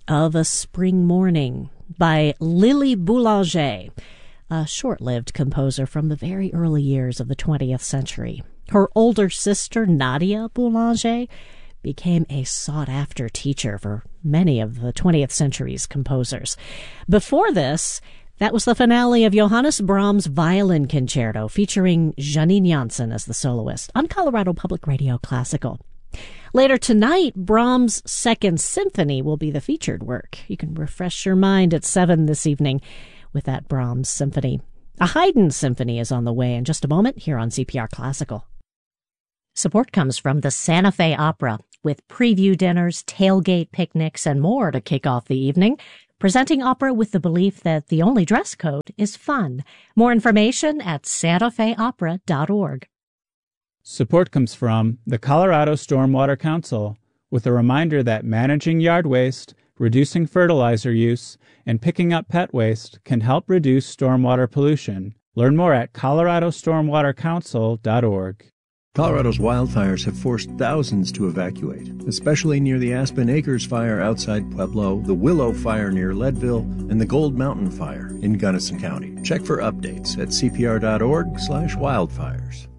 of a Spring Morning by Lily Boulanger, a short-lived composer from the very early years of the 20th century. Her older sister, Nadia Boulanger, became a sought-after teacher for many of the 20th century's composers. Before this, that was the finale of Johannes Brahms' Violin Concerto, featuring Janine Jansen as the soloist on Colorado Public Radio Classical. Later tonight, Brahms' Second Symphony will be the featured work. You can refresh your mind at 7 this evening with that Brahms symphony. A Haydn symphony is on the way in just a moment here on CPR Classical. Support comes from the Santa Fe Opera, with preview dinners, tailgate picnics, and more to kick off the evening. Presenting opera with the belief that the only dress code is fun. More information at santafeopera.org. Support comes from the Colorado Stormwater Council, with a reminder that managing yard waste, reducing fertilizer use, and picking up pet waste can help reduce stormwater pollution. Learn more at coloradostormwatercouncil.org. Colorado's wildfires have forced thousands to evacuate, especially near the Aspen Acres fire outside Pueblo, the Willow fire near Leadville, and the Gold Mountain fire in Gunnison County. Check for updates at cpr.org/wildfires.